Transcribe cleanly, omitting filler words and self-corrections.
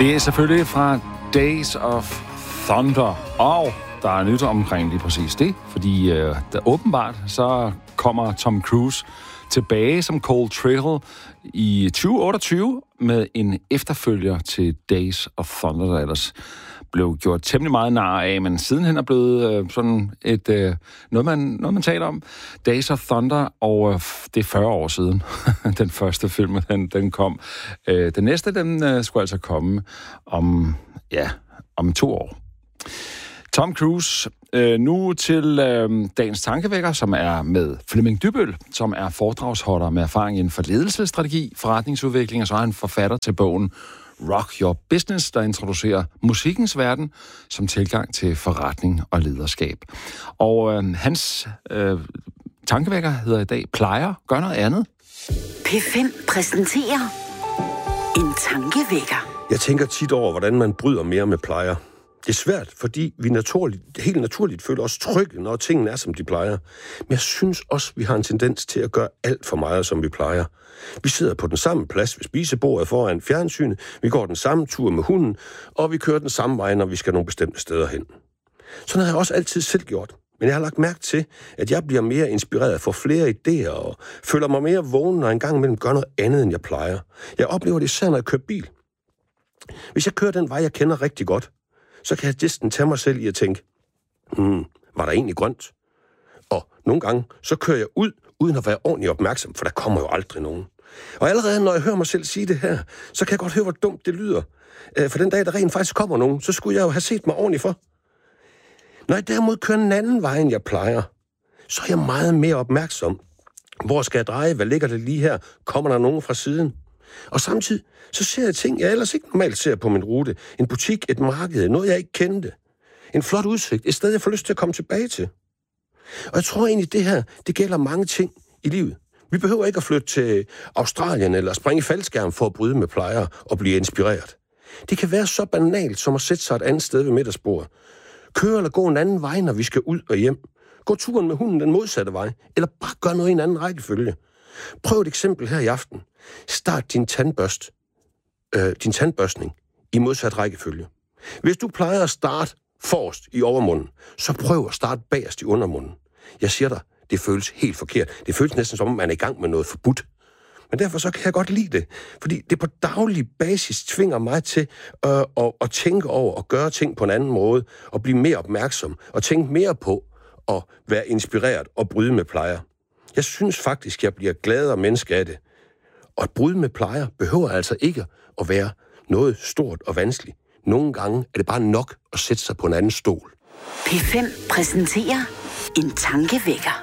Det er selvfølgelig fra Days of Thunder, og der er nyt omkring lige præcis det, fordi der åbenbart så kommer Tom Cruise tilbage som Cole Trickle i 2028 med en efterfølger til Days of Thunder, der ellers blev gjort temmelig meget nar af, men sidenhen er blevet sådan et noget man taler om. Days of Thunder, og det er 40 år siden, den første film, den kom. Den næste, den skulle altså komme om 2 år. Tom Cruise, nu til dagens tankevækker, som er med Flemming Dybbøl, som er foredragsholder med erfaring inden for ledelsesstrategi, forretningsudvikling, og så er han forfatter til bogen Rock Your Business, der introducerer musikkens verden som tilgang til forretning og lederskab. Og hans tankevækker hedder i dag Plejer, gør noget andet. P5 præsenterer en tankevækker. Jeg tænker tit over, hvordan man bryder mere med plejer. Det er svært, fordi vi helt naturligt føler os trygge, når tingene er, som de plejer. Men jeg synes også, vi har en tendens til at gøre alt for meget, som vi plejer. Vi sidder på den samme plads ved spisebordet foran fjernsynet, vi går den samme tur med hunden, og vi kører den samme vej, når vi skal nogle bestemte steder hen. Sådan har jeg også altid selv gjort. Men jeg har lagt mærke til, at jeg bliver mere inspireret, får flere idéer og føler mig mere vågen, når jeg engang imellem gør noget andet, end jeg plejer. Jeg oplever det især, når jeg kører bil. Hvis jeg kører den vej, jeg kender rigtig godt, så kan jeg næsten tage mig selv i at tænke, var der egentlig grønt? Og nogle gange, så kører jeg ud, uden at være ordentligt opmærksom, for der kommer jo aldrig nogen. Og allerede når jeg hører mig selv sige det her, så kan jeg godt høre, hvor dumt det lyder. For den dag, der rent faktisk kommer nogen, så skulle jeg jo have set mig ordentligt for. Når jeg derimod kører en anden vej, end jeg plejer, så er jeg meget mere opmærksom. Hvor skal jeg dreje? Hvad ligger det lige her? Kommer der nogen fra siden? Og samtidig så ser jeg ting, jeg ellers ikke normalt ser på min rute. En butik, et marked, noget jeg ikke kendte. En flot udsigt, et sted jeg får lyst til at komme tilbage til. Og jeg tror egentlig, det her, det gælder mange ting i livet. Vi behøver ikke at flytte til Australien eller springe i faldskærm for at bryde med plejer og blive inspireret. Det kan være så banalt som at sætte sig et andet sted ved middagsbordet. Køre eller gå en anden vej, når vi skal ud og hjem. Gå turen med hunden den modsatte vej. Eller bare gør noget i en anden rækkefølge. Prøv et eksempel her i aften. Start din tandbørstning i modsat rækkefølge. Hvis du plejer at starte forrest i overmunden, så prøv at starte bagerst i undermunden. Jeg siger dig, det føles helt forkert. Det føles næsten som om, man er i gang med noget forbudt. Men derfor så kan jeg godt lide det, fordi det på daglig basis tvinger mig til at tænke over og gøre ting på en anden måde, og blive mere opmærksom, og tænke mere på at være inspireret og bryde med plejer. Jeg synes faktisk, jeg bliver gladere menneske af det. Og at bryde med plejer behøver altså ikke at være noget stort og vanskeligt. Nogle gange er det bare nok at sætte sig på en anden stol. P5 præsenterer en tankevækker.